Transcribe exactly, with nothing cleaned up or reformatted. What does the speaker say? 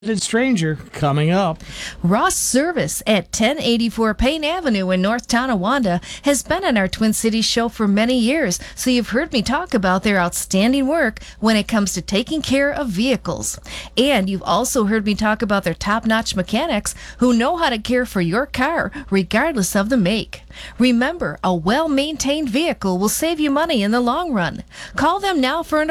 Stranger coming up. Ross Service at ten eighty-four Payne Avenue in North Tonawanda has been on our Twin Cities show for many years, so you've heard me talk about their outstanding work when it comes to taking care of vehicles. And you've also heard me talk about their top-notch mechanics who know how to care for your car regardless of the make. Remember, a well-maintained vehicle will save you money in the long run. Call them now for an